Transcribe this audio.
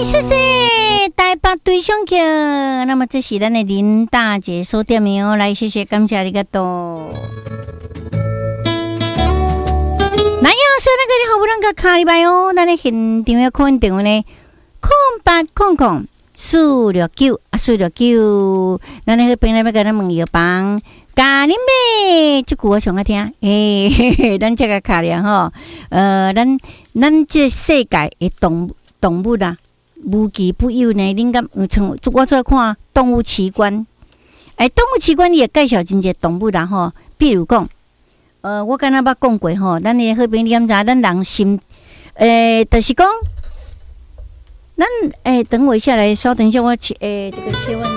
谢谢台北对上客。那么这是咱的林大姐所点的哦，来谢谢感谢你个多。那呀，所以那个你好不能个卡礼拜哦，咱的现场要看电话呢，0800-469-469，咱那个边那边跟咱问药房。咖喱妹，这句我上个听，咱这个卡了吼，咱这世界的动物啦，无奇不有呢。恁敢有像我出来看动物奇观，动物奇观也介绍真侪动物啦吼，比如讲，我刚才捌讲过吼，咱的好朋友你敢知？咱人心，就是讲，咱等我一下来，稍等一下，我这个切换。